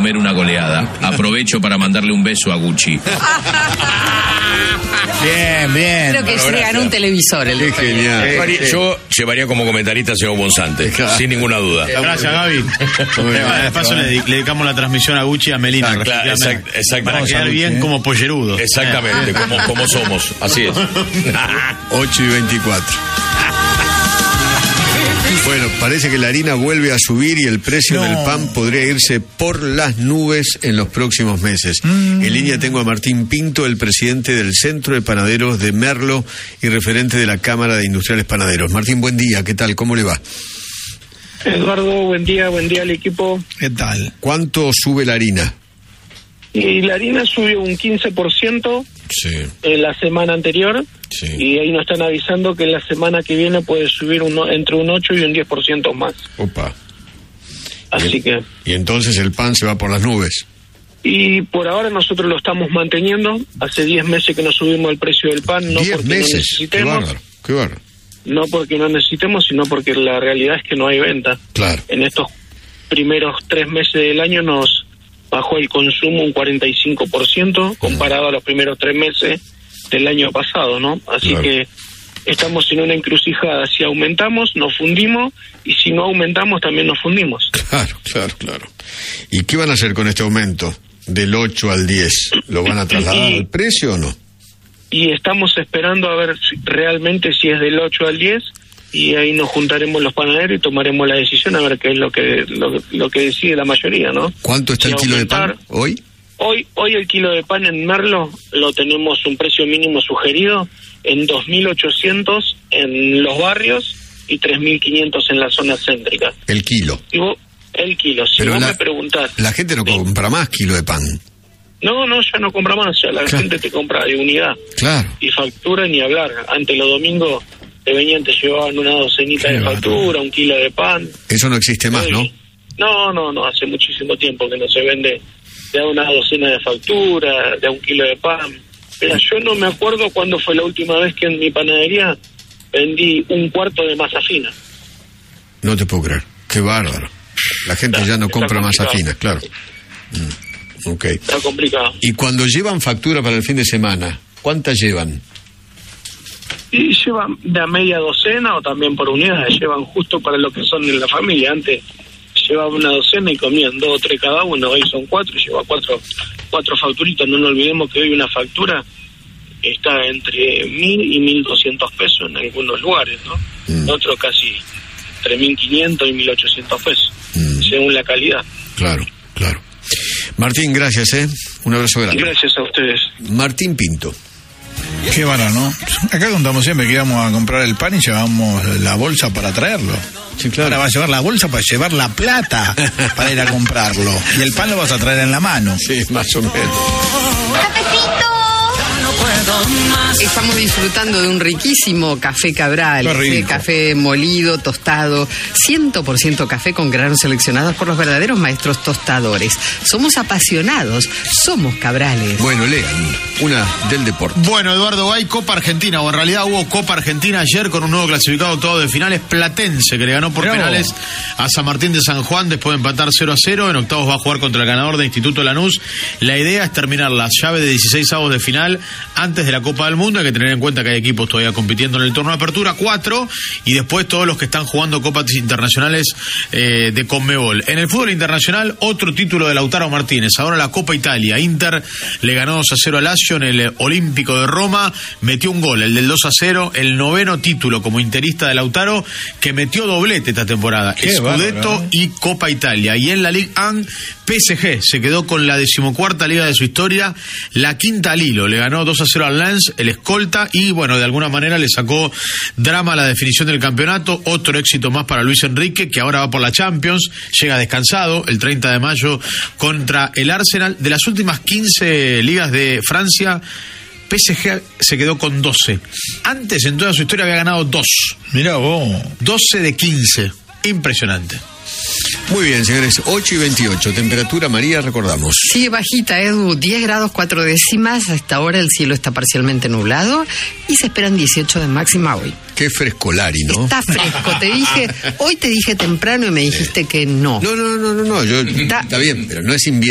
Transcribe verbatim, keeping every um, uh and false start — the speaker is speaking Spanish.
comer una goleada. Aprovecho para mandarle un beso a Gucci. Bien, bien. Creo que bueno, se gracias. ganó un televisor. El Qué genial. Yo llevaría, yo llevaría como comentarista al señor Bonsante, Claro. sin ninguna duda. Gracias, Gaby. De paso le, le dedicamos la transmisión a Gucci y a Melina. Ah, claro, respectivamente, exact- exactamente. Para quedar bien como pollerudo. Exactamente, como, como somos, así es. ocho y veinticuatro. Bueno, parece que la harina vuelve a subir y el precio No. del pan podría irse por las nubes en los próximos meses. Mm. En línea tengo a Martín Pinto, el presidente del Centro de Panaderos de Merlo y referente de la Cámara de Industriales Panaderos. Martín, buen día, ¿qué tal? ¿Cómo le va? Eduardo, buen día, buen día al equipo. ¿Qué tal? ¿Cuánto sube la harina? Y la harina subió un quince por ciento Sí, en la semana anterior sí. y ahí nos están avisando que la semana que viene puede subir uno, entre un ocho y un diez por ciento más. Opa. Así y, que... y entonces el pan se va por las nubes. Y por ahora nosotros lo estamos manteniendo. Hace diez meses que no subimos el precio del pan, no Diez porque no meses. Qué necesitemos, bárbaro, qué bárbaro. no porque no necesitemos, sino porque la realidad es que no hay venta. Claro. En estos primeros tres meses del año nos bajó el consumo un cuarenta y cinco por ciento comparado a los primeros tres meses del año pasado, ¿no? Así Claro. que estamos en una encrucijada. Si aumentamos, nos fundimos, y si no aumentamos, también nos fundimos. Claro, claro, claro. ¿Y qué van a hacer con este aumento del ocho al diez? ¿Lo van a trasladar Y- al precio o no? Y estamos esperando a ver si- realmente si es del ocho al diez, y ahí nos juntaremos los panaderos y tomaremos la decisión a ver qué es lo que lo, lo que decide la mayoría, ¿no? ¿Cuánto está Si el kilo de pan aumentar- hoy? Hoy hoy el kilo de pan en Merlo lo tenemos un precio mínimo sugerido en dos mil ochocientos en los barrios y tres mil quinientos en la zona céntrica. El kilo. Y vos, el kilo, si Pero vos la- me preguntás... La gente no Sí. compra más kilo de pan. No, no, ya no compra más, ya la Claro. gente te compra de unidad. Claro. Y factura ni hablar. Antes los domingos te venían, te llevaban una docenita Qué de bárbaro. factura, un kilo de pan. Eso no existe más, ¿no? Hoy- No, no, no, hace muchísimo tiempo que no se vende de a una docena de factura, de a un kilo de pan. Mira, yo no me acuerdo cuándo fue la última vez que en mi panadería vendí un cuarto de masa fina. No te puedo creer. Qué bárbaro. La gente Está- ya no está compra masa complicado. fina, claro. Mm, ok. Está complicado. Y cuando llevan factura para el fin de semana, ¿cuántas llevan? Y llevan de a media docena o también por unidades, llevan justo para lo que son en la familia. Antes llevaba una docena y comían dos o tres cada uno, hoy son cuatro y lleva cuatro, cuatro facturitas. No nos olvidemos que hoy una factura está entre mil y mil doscientos pesos en algunos lugares, ¿no? Mm. En otros casi entre mil quinientos y mil ochocientos pesos, Mm. según la calidad. Claro, claro. Martín, gracias, ¿eh? Un abrazo Y grande. gracias a ustedes. Martín Pinto. Qué barato, ¿no? Acá contamos siempre que íbamos a comprar el pan y llevábamos la bolsa para traerlo. Sí, claro. Ahora vas a llevar la bolsa para llevar la plata para ir a comprarlo. Y el pan lo vas a traer en la mano. Sí, más o menos. Estamos disfrutando de un riquísimo café Cabral, Qué rico. ese café molido, tostado, cien por ciento café con granos seleccionados por los verdaderos maestros tostadores. Somos apasionados, somos Cabrales. Bueno, lean una del deporte. Bueno, Eduardo, hay Copa Argentina, o en realidad hubo Copa Argentina ayer con un nuevo clasificado octavo de finales, Platense, que le ganó por Mirá vos. penales a San Martín de San Juan después de empatar cero a cero. En octavos va a jugar contra el ganador de Instituto Lanús. La idea es terminar la llave de dieciséis avos de final antes de la Copa del Mundo. Hay que tener en cuenta que hay equipos todavía compitiendo en el torneo de apertura, cuatro, y después todos los que están jugando copas internacionales eh, de Conmebol. En el fútbol internacional, otro título de Lautaro Martínez. Ahora la Copa Italia. Inter le ganó dos a cero a Lazio en el Olímpico de Roma. Metió un gol, el del dos a cero, el noveno título como interista de Lautaro, que metió doblete esta temporada. Qué Scudetto bárbaro, ¿eh? y Copa Italia. Y en la Ligue uno, P S G se quedó con la decimocuarta liga de su historia, la quinta al hilo. Le ganó dos a cero al Lens, el escolta, y bueno, de alguna manera le sacó drama a la definición del campeonato. Otro éxito más para Luis Enrique, que ahora va por la Champions, llega descansado el treinta de mayo contra el Arsenal. De las últimas quince ligas de Francia, P S G se quedó con doce. Antes, en toda su historia, había ganado dos. Mirá vos. doce de quince. Impresionante. Muy bien, señores, ocho y veintiocho. Temperatura, María, recordamos. Sigue bajita, Edu, diez grados cuatro décimas. A esta hora el cielo está parcialmente nublado y se esperan dieciocho de máxima hoy. Qué frescolari, ¿no? Está fresco, te dije, hoy te dije temprano y me dijiste que no. No, no, no, no, no, yo, Está- está bien, pero no es invierno.